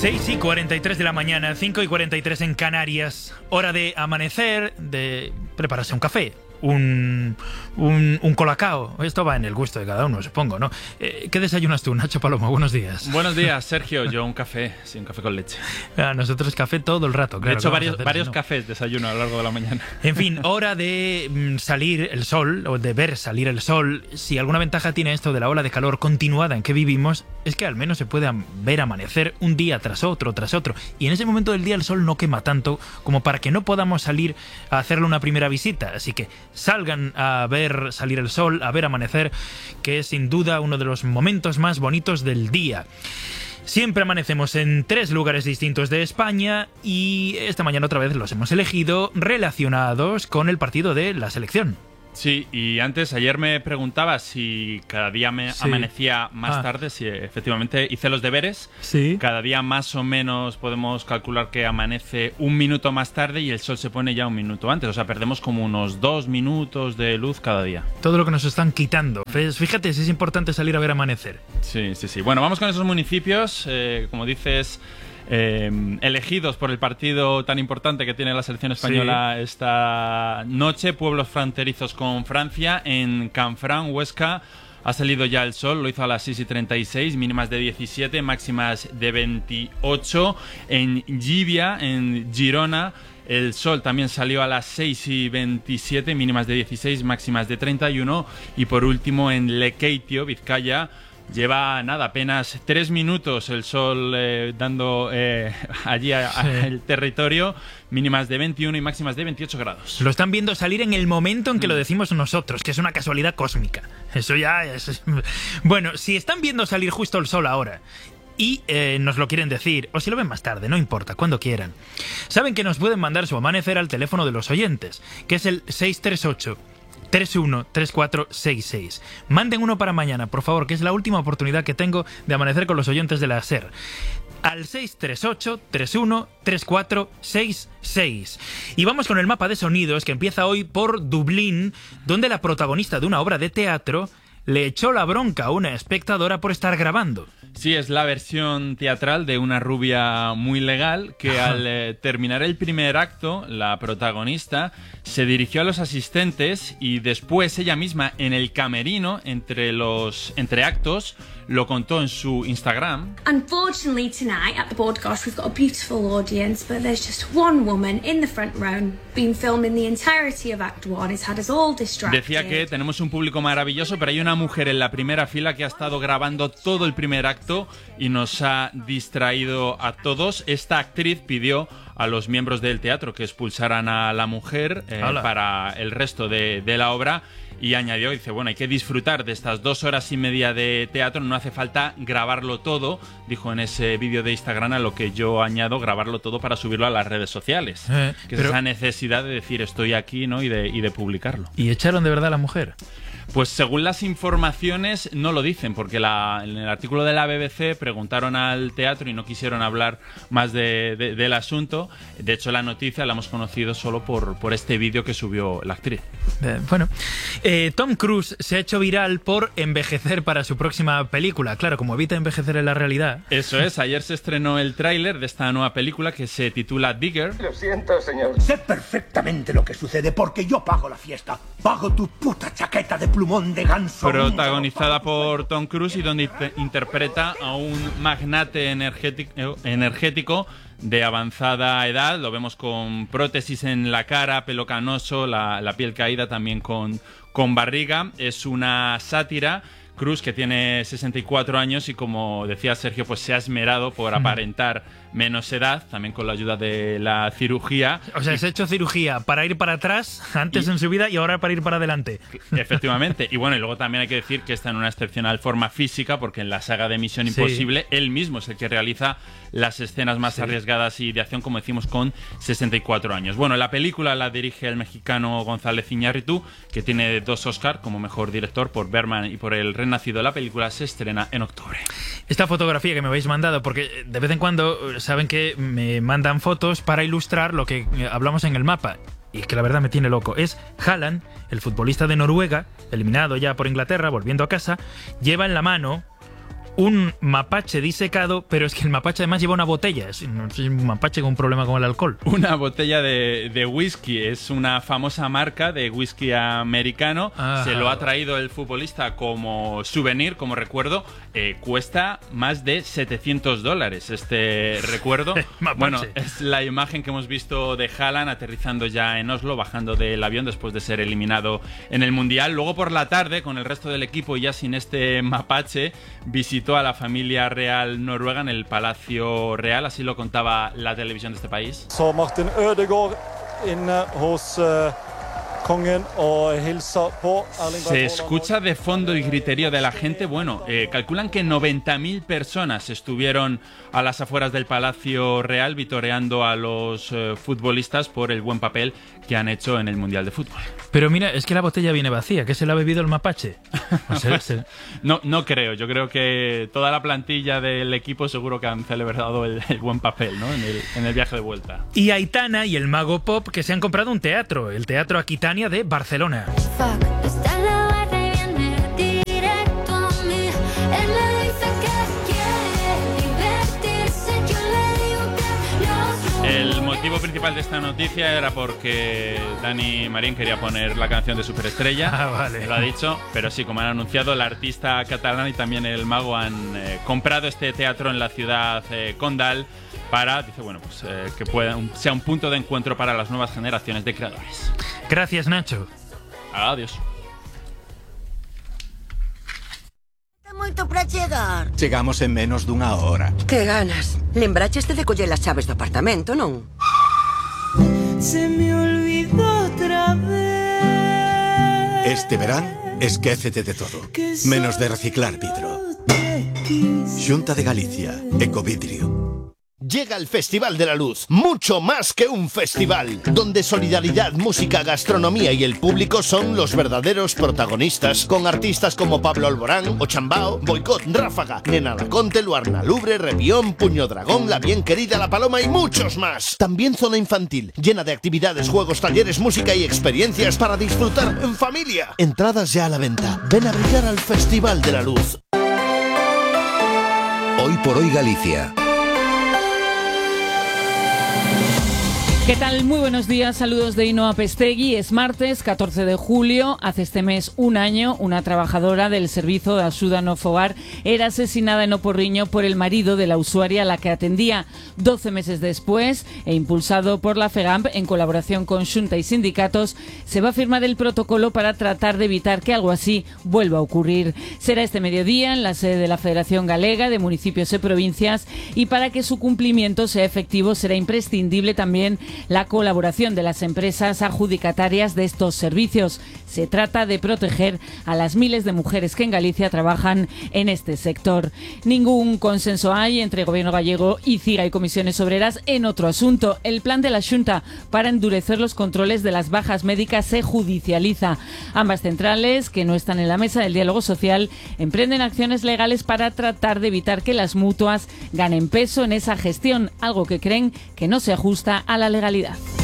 6:43 de la mañana, 5:43 en Canarias. Hora de amanecer, de prepararse un café, un colacao. Esto va en el gusto de cada uno, supongo, ¿no? ¿Qué desayunas tú, Nacho Palomo? Buenos días. Buenos días, Sergio. Yo un café, sí, un café con leche. Nosotros café todo el rato, claro. De hecho, varios cafés desayuno a lo largo de la mañana. En fin, hora de salir el sol, o de ver salir el sol. Si alguna ventaja tiene esto de la ola de calor continuada en que vivimos, es que al menos se puede ver amanecer un día tras otro. Y en ese momento del día el sol no quema tanto como para que no podamos salir a hacerle una primera visita. Así que salgan a ver salir el sol, a ver amanecer, que es sin duda uno de los momentos más bonitos del día. Siempre amanecemos en 3 lugares distintos de España y esta mañana otra vez los hemos elegido relacionados con el partido de la selección. Sí, y ayer me preguntaba si cada día amanecía más tarde, si efectivamente hice los deberes. Sí. Cada día más o menos podemos calcular que amanece un minuto más tarde y el sol se pone ya un minuto antes. O sea, perdemos como unos 2 minutos de luz cada día. Todo lo que nos están quitando. Fíjate si es importante salir a ver amanecer. Sí. Bueno, vamos con esos municipios, como dices, elegidos por el partido tan importante que tiene la selección española esta noche. Pueblos fronterizos con Francia. En Canfranc, Huesca, ha salido ya el sol, lo hizo a las 6:36, mínimas de 17, máximas de 28. En Llívia, en Girona, el sol también salió a las 6:27, mínimas de 16, máximas de 31. Y por último en Lekeitio, Vizcaya, lleva apenas 3 minutos el sol dando allí el territorio, mínimas de 21 y máximas de 28 grados. Lo están viendo salir en el momento en que lo decimos nosotros, que es una casualidad cósmica. Eso ya es... Bueno, si están viendo salir justo el sol ahora y nos lo quieren decir, o si lo ven más tarde, no importa, cuando quieran, saben que nos pueden mandar su amanecer al teléfono de los oyentes, que es el 638-313466. Manden uno para mañana, por favor, que es la última oportunidad que tengo de amanecer con los oyentes de la SER. Al 638-313466. Y vamos con el mapa de sonidos que empieza hoy por Dublín, donde la protagonista de una obra de teatro le echó la bronca a una espectadora por estar grabando. Sí, es la versión teatral de una rubia muy legal que al terminar el primer acto, la protagonista se dirigió a los asistentes y después ella misma en el camerino, entre actos, lo contó en su Instagram. Unfortunately tonight at the broadcast we've got a beautiful audience, but there's just one woman in the front row been filming the entirety of Act 1. It's had us all distracted. Decía que tenemos un público maravilloso, pero hay una mujer en la primera fila que ha estado grabando todo el primer acto y nos ha distraído a todos. Esta actriz pidió a los miembros del teatro que expulsaran a la mujer para el resto de la obra. Y añadió, dice, bueno, hay que disfrutar de estas 2 horas y media de teatro, no hace falta grabarlo todo, dijo en ese vídeo de Instagram, a lo que yo añado grabarlo todo para subirlo a las redes sociales. Que es esa necesidad de decir estoy aquí, ¿no? y de publicarlo. ¿Y echaron de verdad a la mujer? Pues según las informaciones no lo dicen, porque en el artículo de la BBC preguntaron al teatro y no quisieron hablar más del asunto. De hecho, la noticia la hemos conocido solo por este vídeo que subió la actriz. Bueno, Tom Cruise se ha hecho viral por envejecer para su próxima película. Claro, como evita envejecer en la realidad. Eso es, ayer se estrenó el tráiler de esta nueva película que se titula Digger. Lo siento, señor. Sé perfectamente lo que sucede porque yo pago la fiesta. Pago tu puta chaqueta de plumón de ganso. Protagonizada por Tom Cruise y donde interpreta a un magnate energético de avanzada edad. Lo vemos con prótesis en la cara, pelo canoso, la piel caída, también con barriga. Es una sátira. Cruise, que tiene 64 años y, como decía Sergio, pues se ha esmerado por aparentar menos edad, también con la ayuda de la cirugía. O sea, se ha hecho cirugía para ir para atrás antes en su vida y ahora para ir para adelante. Efectivamente. Y bueno, y luego también hay que decir que está en una excepcional forma física, porque en la saga de Misión Imposible él mismo es el que realiza las escenas más arriesgadas y de acción, como decimos, con 64 años. Bueno, la película la dirige el mexicano González Iñárritu, que tiene 2 Oscar como mejor director por Berman y por El Renacido. La película se estrena en octubre. Esta fotografía que me habéis mandado, porque de vez en cuando saben que me mandan fotos para ilustrar lo que hablamos en el mapa, y que la verdad me tiene loco. Es Haaland, el futbolista de Noruega, eliminado ya por Inglaterra, volviendo a casa, lleva en la mano un mapache disecado, pero es que el mapache además lleva una botella. Es un mapache con un problema con el alcohol. Una botella de whisky. Es una famosa marca de whisky americano. Ajá. Se lo ha traído el futbolista como souvenir, como recuerdo. Cuesta más de $700 este recuerdo. Bueno, es la imagen que hemos visto de Haaland aterrizando ya en Oslo, bajando del avión después de ser eliminado en el Mundial. Luego por la tarde, con el resto del equipo y ya sin este mapache, visitó a la familia real noruega en el Palacio Real. Así lo contaba la televisión de este país. Så Martin Ødegaard inne hos kongen og hilser på Erling Braut Haaland. Se escucha de fondo el griterío de la gente. Bueno, calculan que 90.000 personas estuvieron a las afueras del Palacio Real vitoreando a los futbolistas por el buen papel que han hecho en el Mundial de Fútbol. Pero mira, es que la botella viene vacía. ¿Qué se la ha bebido el mapache? O sea, No creo. Yo creo que toda la plantilla del equipo seguro que han celebrado el buen papel, ¿no? en el viaje de vuelta. Y Aitana y el Mago Pop que se han comprado un teatro, el Teatro Aquitania de Barcelona. El motivo principal de esta noticia era porque Dani Marín quería poner la canción de Superestrella. Vale. Lo ha dicho, pero sí, como han anunciado, la artista catalana y también el mago han comprado este teatro en la ciudad condal para, dice, bueno, pues que sea un punto de encuentro para las nuevas generaciones de creadores. Gracias, Nacho. Adiós. Moito para chegar. Chegamos en menos dunha hora. Que ganas. Lembraches de coller as chaves do apartamento, non? Se me olvidó otra vez. Este verán, esquécete de todo. Menos de reciclar vidro. Xunta de Galicia, Ecovidrio. Llega el Festival de la Luz, mucho más que un festival, donde solidaridad, música, gastronomía y el público son los verdaderos protagonistas, con artistas como Pablo Alborán, Ochambao, Boicot, Ráfaga, Nena Laconte, Luarna Lubre, Revión, Puño Dragón, La Bien Querida, La Paloma y muchos más. También zona infantil, llena de actividades, juegos, talleres, música y experiencias para disfrutar en familia. Entradas ya a la venta. Ven a brillar al Festival de la Luz. Hoy por hoy Galicia. ¿Qué tal? Muy buenos días, saludos de Ainhoa Pestegui. Es martes 14 de julio, hace este mes un año, una trabajadora del servicio de Axuda no Fogar era asesinada en O Porriño por el marido de la usuaria a la que atendía. 12 meses después, e impulsado por la FEGAMP en colaboración con Xunta y sindicatos, se va a firmar el protocolo para tratar de evitar que algo así vuelva a ocurrir. Será este mediodía en la sede de la Federación Galega de Municipios y Provincias, y para que su cumplimiento sea efectivo será imprescindible también la colaboración de las empresas adjudicatarias de estos servicios. Se trata de proteger a las miles de mujeres que en Galicia trabajan en este sector. Ningún consenso hay entre Gobierno gallego y CIGA y Comisiones Obreras en otro asunto. El plan de la Xunta para endurecer los controles de las bajas médicas se judicializa. Ambas centrales, que no están en la mesa del diálogo social, emprenden acciones legales para tratar de evitar que las mutuas ganen peso en esa gestión, algo que creen que no se ajusta a la legalidad.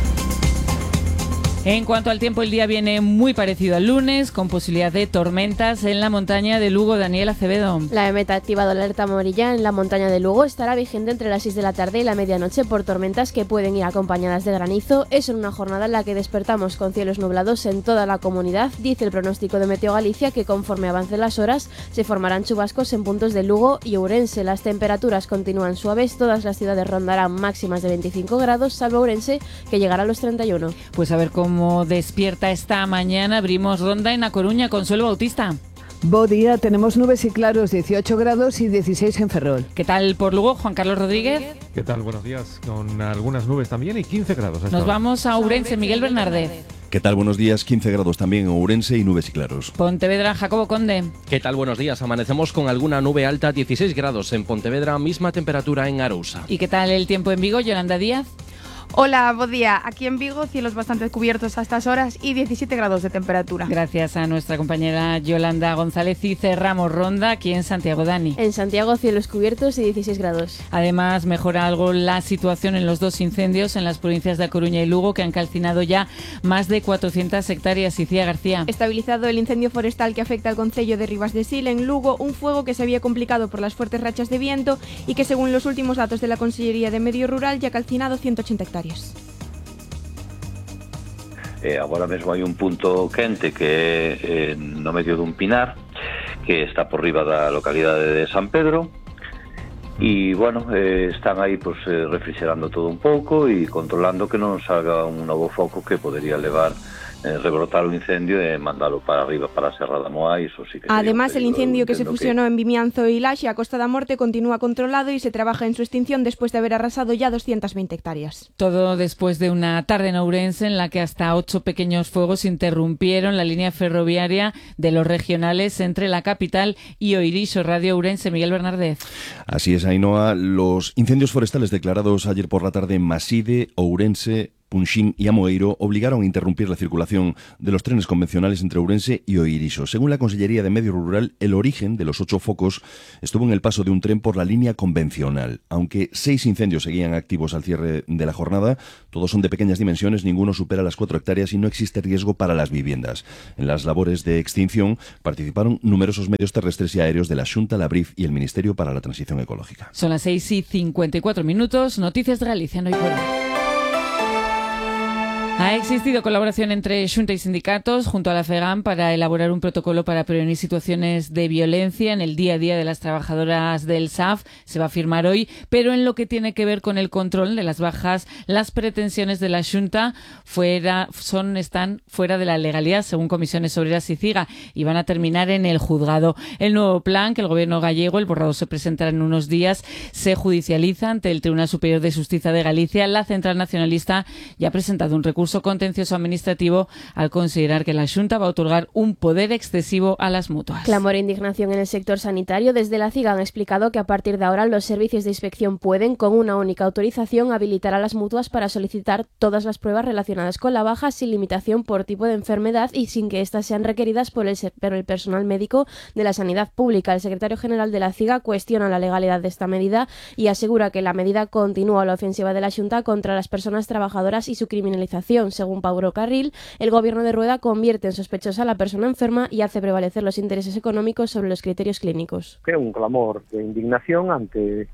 En cuanto al tiempo, el día viene muy parecido al lunes, con posibilidad de tormentas en la montaña de Lugo. Daniel Acevedo. La EMET ha activado la alerta amarilla en la montaña de Lugo. Estará vigente entre las 6 de la tarde y la medianoche por tormentas que pueden ir acompañadas de granizo. Es en una jornada en la que despertamos con cielos nublados en toda la comunidad. Dice el pronóstico de Meteo Galicia que conforme avancen las horas se formarán chubascos en puntos de Lugo y Ourense. Las temperaturas continúan suaves. Todas las ciudades rondarán máximas de 25 grados, salvo Ourense, que llegará a los 31. Pues a ver cómo despierta esta mañana. Abrimos ronda en A Coruña. Consuelo Bautista. Buen día, tenemos nubes y claros, 18 grados y 16 en Ferrol. ¿Qué tal por Lugo, Juan Carlos Rodríguez? ¿Qué tal? Buenos días, con algunas nubes también y 15 grados. Nos vamos a Ourense, Miguel Bernardez. ¿Qué tal? Buenos días, 15 grados también en Ourense y nubes y claros. Pontevedra, Jacobo Conde. ¿Qué tal? Buenos días, amanecemos con alguna nube alta, 16 grados en Pontevedra, misma temperatura en Arousa. ¿Y qué tal el tiempo en Vigo, Yolanda Díaz? Hola, buen día. Aquí en Vigo, cielos bastante cubiertos a estas horas y 17 grados de temperatura. Gracias a nuestra compañera Yolanda González. Y cerramos ronda aquí en Santiago, Dani. En Santiago, cielos cubiertos y 16 grados. Además, mejora algo la situación en los 2 incendios en las provincias de A Coruña y Lugo, que han calcinado ya más de 400 hectáreas. Icía García. Estabilizado el incendio forestal que afecta al concello de Ribas de Sil en Lugo, un fuego que se había complicado por las fuertes rachas de viento y que, según los últimos datos de la Consellería de Medio Rural, ya ha calcinado 180 hectáreas. Agora mesmo hai un punto quente que é no medio dun pinar que está por riba da localidade de San Pedro e, bueno, están aí pues, refrigerando todo un pouco e controlando que non salga un novo foco que podería levar rebrotar o incendio e mandalo para arriba, para a Serra da Moa. Eso sí que además, el incendio que se fusionó en Vimianzo y Laxe a Costa da Morte continúa controlado y se trabaja en su extinción después de haber arrasado ya 220 hectáreas. Todo después de una tarde en Ourense en la que hasta 8 pequeños fuegos interrumpieron la línea ferroviaria de los regionales entre la capital y Oirixo. Radio Ourense, Miguel Bernardez. Así es, Ainhoa. Los incendios forestales declarados ayer por la tarde en Maside, Ourense, Punxín y Amoeiro obligaron a interrumpir la circulación de los trenes convencionales entre Ourense y Oirixo. Según la Consellería de Medio Rural, el origen de los 8 focos estuvo en el paso de un tren por la línea convencional. Aunque 6 incendios seguían activos al cierre de la jornada, todos son de pequeñas dimensiones, ninguno supera las 4 hectáreas y no existe riesgo para las viviendas. En las labores de extinción participaron numerosos medios terrestres y aéreos de la Xunta, la BRIF y el Ministerio para la Transición Ecológica. Son las 6:54. Noticias de Galicia, no hay fuera. Ha existido colaboración entre Xunta y sindicatos junto a la FEGAM para elaborar un protocolo para prevenir situaciones de violencia en el día a día de las trabajadoras del SAF. Se va a firmar hoy, pero en lo que tiene que ver con el control de las bajas, las pretensiones de la Xunta están fuera de la legalidad, según Comisiones Obreras y CIGA, y van a terminar en el juzgado. El nuevo plan que el gobierno gallego, el borrador se presentará en unos días, se judicializa ante el Tribunal Superior de Justicia de Galicia. La Central Nacionalista ya ha presentado un recurso contencioso administrativo al considerar que la Xunta va a otorgar un poder excesivo a las mutuas. Clamor e indignación en el sector sanitario. Desde la CIGA han explicado que a partir de ahora los servicios de inspección pueden, con una única autorización, habilitar a las mutuas para solicitar todas las pruebas relacionadas con la baja sin limitación por tipo de enfermedad y sin que éstas sean requeridas por el personal médico de la sanidad pública. El secretario general de la CIGA cuestiona la legalidad de esta medida y asegura que la medida continúa la ofensiva de la Xunta contra las personas trabajadoras y su criminalización. Según Pablo Carril, el gobierno de Rueda convierte en sospechosa a la persona enferma y hace prevalecer los intereses económicos sobre los criterios clínicos. É un clamor de indignación ante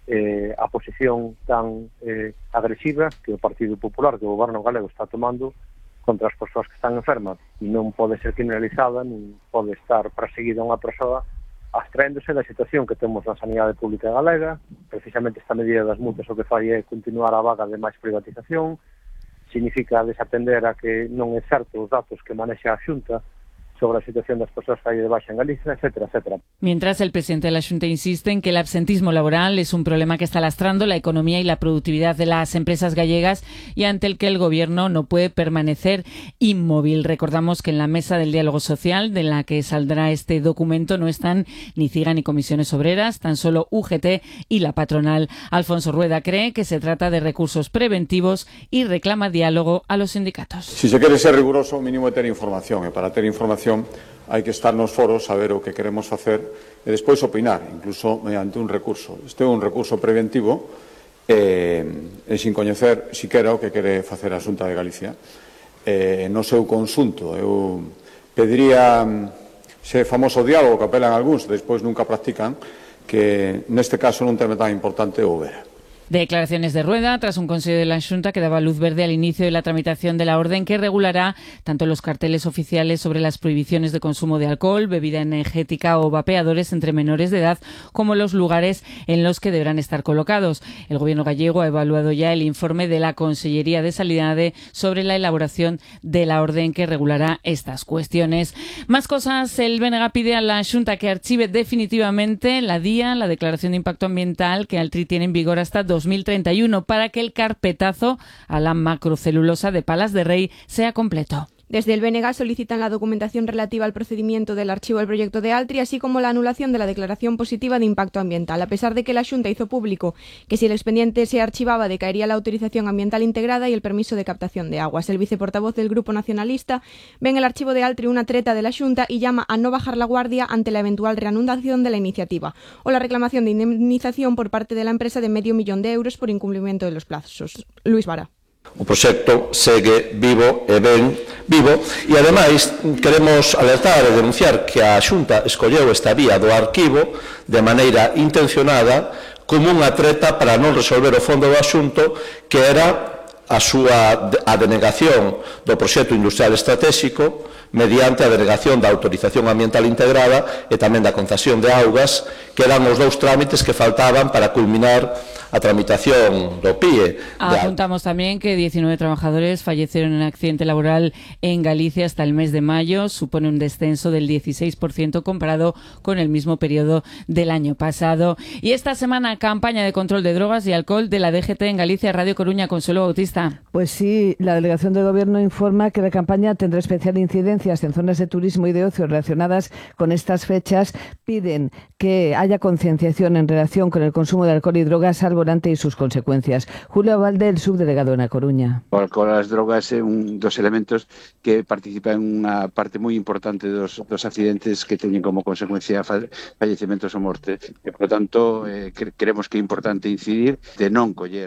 a posición tan agresiva que o Partido Popular, que o goberno galego está tomando contra as persoas que están enfermas e non pode ser criminalizada, nin pode estar perseguida unha persoa abstraéndose da situación que temos na sanidade pública galega. Precisamente esta medida das multas o que fai é continuar a vaga de máis privatización. Significa desatender a que non é certo os datos que manexa a Xunta sobre la situación de las personas que hay de baixa en Galicia, etcétera, etcétera. Mientras, el presidente de la Xunta insiste en que el absentismo laboral es un problema que está lastrando la economía y la productividad de las empresas gallegas y ante el que el gobierno no puede permanecer inmóvil. Recordamos que en la mesa del diálogo social de la que saldrá este documento no están ni CIGA ni comisiones obreras, tan solo UGT y la patronal. Alfonso Rueda cree que se trata de recursos preventivos y reclama diálogo a los sindicatos. Si se quiere ser riguroso, mínimo de tener información, e para tener información hai que estar nos foros, saber o que queremos facer e despois opinar, incluso mediante un recurso. Este é un recurso preventivo e sin coñecer siquera o que quere facer a Xunta de Galicia. No seu conxunto, eu pediría ese famoso diálogo que apelan algúns, despois nunca practican, que neste caso non tema tan importante houbera. Declaraciones de Rueda tras un consejo de la Xunta que daba luz verde al inicio de la tramitación de la orden que regulará tanto los carteles oficiales sobre las prohibiciones de consumo de alcohol, bebida energética o vapeadores entre menores de edad, como los lugares en los que deberán estar colocados. El gobierno gallego ha evaluado ya el informe de la Consellería de Sanidade sobre la elaboración de la orden que regulará estas cuestiones. Más cosas, el BNG pide a la Xunta que archive definitivamente la DIA, la Declaración de Impacto Ambiental, que Altri tiene en vigor hasta 2031 para que el carpetazo a la macrocelulosa de Palas de Rey sea completo. Desde el BNG solicitan la documentación relativa al procedimiento del archivo del proyecto de Altri, así como la anulación de la declaración positiva de impacto ambiental. A pesar de que la Xunta hizo público que si el expediente se archivaba decaería la autorización ambiental integrada y el permiso de captación de aguas. El viceportavoz del Grupo Nacionalista ve en el archivo de Altri una treta de la Xunta y llama a no bajar la guardia ante la eventual reanudación de la iniciativa o la reclamación de indemnización por parte de la empresa de €500.000 por incumplimiento de los plazos. Luis Vara. O proxecto segue vivo e ben vivo e, ademais, queremos alertar e denunciar que a Xunta escolleu esta vía do arquivo de maneira intencionada como unha treta para non resolver o fondo do asunto, que era a denegación do proxecto industrial estratégico mediante a denegación da autorización ambiental integrada e tamén da concesión de augas, que eran os dous trámites que faltaban para culminar a tramitación do PIE. Apuntamos también que 19 trabajadores fallecieron en accidente laboral en Galicia hasta el mes de mayo. Supone un descenso del 16% comparado con el mismo periodo del año pasado. Y esta semana, campaña de control de drogas y alcohol de la DGT en Galicia. Radio Coruña, Consuelo Bautista. Pues sí, la delegación del Gobierno informa que la campaña tendrá especial incidencias en zonas de turismo y de ocio relacionadas con estas fechas. Piden que haya concienciación en relación con el consumo de alcohol y drogas al volante y sus consecuencias. Julio Valde, el subdelegado en A Coruña. O alcohol e as drogas é un dos elementos que participa en unha parte moi importante dos accidentes que teñen como consecuencia fallecimentos ou morte. E, por lo tanto, creemos que é importante incidir de non coller.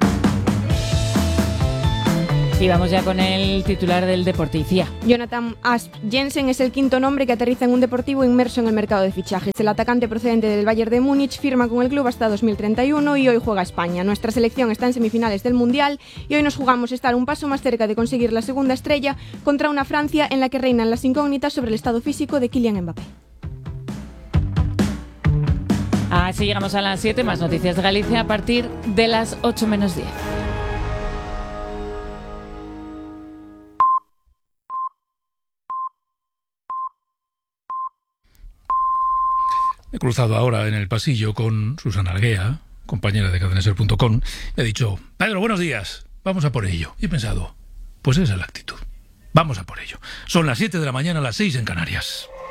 Y vamos ya con el titular del Deporticia. Jonathan Asp Jensen es el quinto nombre que aterriza en un Deportivo inmerso en el mercado de fichajes. El atacante procedente del Bayern de Múnich firma con el club hasta 2031 y hoy juega España. Nuestra selección está en semifinales del Mundial y hoy nos jugamos estar un paso más cerca de conseguir la segunda estrella contra una Francia en la que reinan las incógnitas sobre el estado físico de Kylian Mbappé. Así llegamos a las 7, más noticias de Galicia a partir de las 8 menos 10. He cruzado ahora en el pasillo con Susana Arguea, compañera de cadenaser.com. Me ha dicho: Pedro, buenos días, vamos a por ello. Y he pensado, pues esa es la actitud. Vamos a por ello. Son las 7 de la mañana, las 6 en Canarias.